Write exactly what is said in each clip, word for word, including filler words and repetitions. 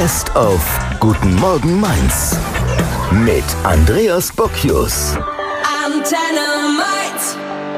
Best of Guten Morgen Mainz mit Andreas Bocchius. Antenne Mainz.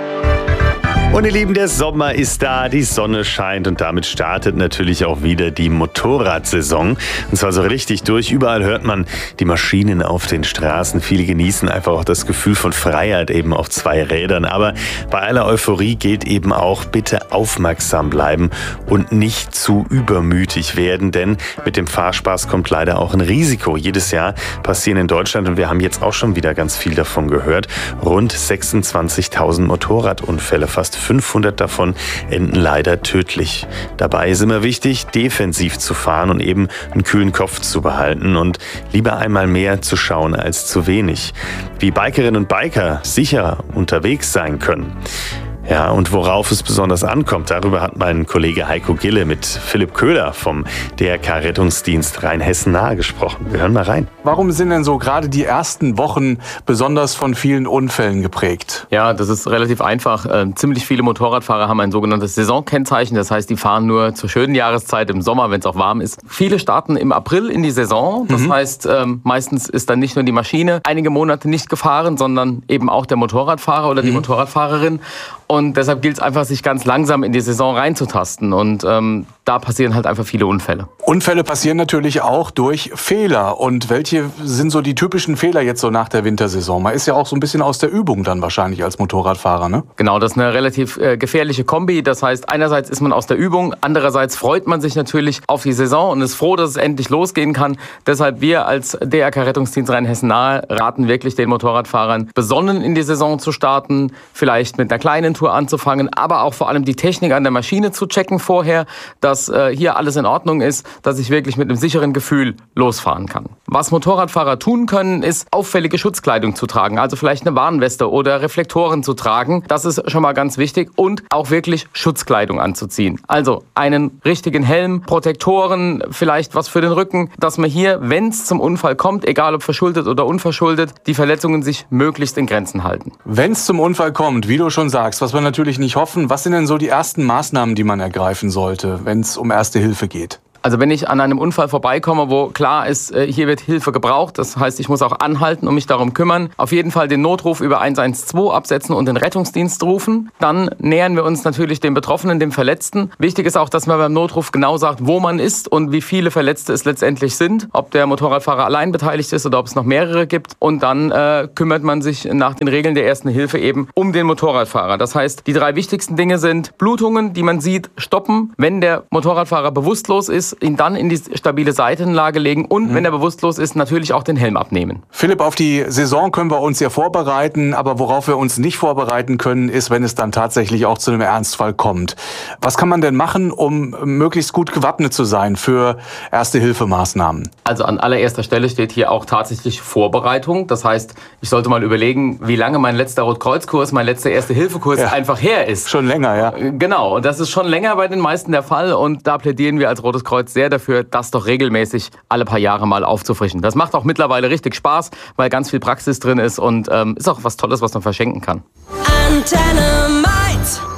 Und ihr Lieben, der Sommer ist da, die Sonne scheint und damit startet natürlich auch wieder die Motorradsaison. Und zwar so richtig durch. Überall hört man die Maschinen auf den Straßen. Viele genießen einfach auch das Gefühl von Freiheit eben auf zwei Rädern. Aber bei aller Euphorie gilt eben auch, bitte aufmerksam bleiben und nicht zu übermütig werden. Denn mit dem Fahrspaß kommt leider auch ein Risiko. Jedes Jahr passieren in Deutschland, und wir haben jetzt auch schon wieder ganz viel davon gehört, rund sechsundzwanzigtausend Motorradunfälle. Fast fünfhundert davon enden leider tödlich. Dabei ist immer wichtig, defensiv zu fahren und eben einen kühlen Kopf zu behalten und lieber einmal mehr zu schauen als zu wenig. Wie Bikerinnen und Biker sicher unterwegs sein können. Ja, und worauf es besonders ankommt, darüber hat mein Kollege Heiko Gille mit Philipp Köhler vom D R K-Rettungsdienst Rheinhessen nahe gesprochen. Wir hören mal rein. Warum sind denn so gerade die ersten Wochen besonders von vielen Unfällen geprägt? Ja, das ist relativ einfach. Äh, ziemlich viele Motorradfahrer haben ein sogenanntes Saisonkennzeichen. Das heißt, die fahren nur zur schönen Jahreszeit im Sommer, wenn es auch warm ist. Viele starten im April in die Saison. Das mhm. heißt, ähm, meistens ist dann nicht nur die Maschine einige Monate nicht gefahren, sondern eben auch der Motorradfahrer oder die mhm. Motorradfahrerin. Und deshalb gilt es einfach, sich ganz langsam in die Saison reinzutasten. Und ähm, da passieren halt einfach viele Unfälle. Unfälle passieren natürlich auch durch Fehler. Und welche sind so die typischen Fehler jetzt so nach der Wintersaison? Man ist ja auch so ein bisschen aus der Übung dann wahrscheinlich als Motorradfahrer, ne? Genau, das ist eine relativ äh, gefährliche Kombi. Das heißt, einerseits ist man aus der Übung, andererseits freut man sich natürlich auf die Saison und ist froh, dass es endlich losgehen kann. Deshalb wir als D R K-Rettungsdienst Rheinhessen nahe raten wirklich den Motorradfahrern, besonnen in die Saison zu starten, vielleicht mit einer kleinen Tour anzufangen, aber auch vor allem die Technik an der Maschine zu checken vorher, dass äh, hier alles in Ordnung ist, dass ich wirklich mit einem sicheren Gefühl losfahren kann. Was Motorradfahrer tun können, ist auffällige Schutzkleidung zu tragen, also vielleicht eine Warnweste oder Reflektoren zu tragen. Das ist schon mal ganz wichtig, und auch wirklich Schutzkleidung anzuziehen. Also einen richtigen Helm, Protektoren, vielleicht was für den Rücken, dass man hier, wenn es zum Unfall kommt, egal ob verschuldet oder unverschuldet, die Verletzungen sich möglichst in Grenzen halten. Wenn es zum Unfall kommt, wie du schon sagst, was wir natürlich nicht hoffen, was sind denn so die ersten Maßnahmen, die man ergreifen sollte, wenn es um Erste Hilfe geht? Also wenn ich an einem Unfall vorbeikomme, wo klar ist, hier wird Hilfe gebraucht, das heißt, ich muss auch anhalten und mich darum kümmern, auf jeden Fall den Notruf über eins eins zwei absetzen und den Rettungsdienst rufen. Dann nähern wir uns natürlich dem Betroffenen, dem Verletzten. Wichtig ist auch, dass man beim Notruf genau sagt, wo man ist und wie viele Verletzte es letztendlich sind, ob der Motorradfahrer allein beteiligt ist oder ob es noch mehrere gibt. Und dann äh, kümmert man sich nach den Regeln der Ersten Hilfe eben um den Motorradfahrer. Das heißt, die drei wichtigsten Dinge sind Blutungen, die man sieht, stoppen, wenn der Motorradfahrer bewusstlos ist, ihn dann in die stabile Seitenlage legen und, mhm. wenn er bewusstlos ist, natürlich auch den Helm abnehmen. Philipp, auf die Saison können wir uns ja vorbereiten, aber worauf wir uns nicht vorbereiten können, ist, wenn es dann tatsächlich auch zu einem Ernstfall kommt. Was kann man denn machen, um möglichst gut gewappnet zu sein für Erste-Hilfe-Maßnahmen? Also an allererster Stelle steht hier auch tatsächlich Vorbereitung. Das heißt, ich sollte mal überlegen, wie lange mein letzter Rotkreuzkurs, mein letzter Erste-Hilfe-Kurs ja. einfach her ist. Schon länger, ja. Genau, und das ist schon länger bei den meisten der Fall, und da plädieren wir als Rotes Kreuz sehr dafür, das doch regelmäßig alle paar Jahre mal aufzufrischen. Das macht auch mittlerweile richtig Spaß, weil ganz viel Praxis drin ist und ähm, ist auch was Tolles, was man verschenken kann. Antenne Mainz.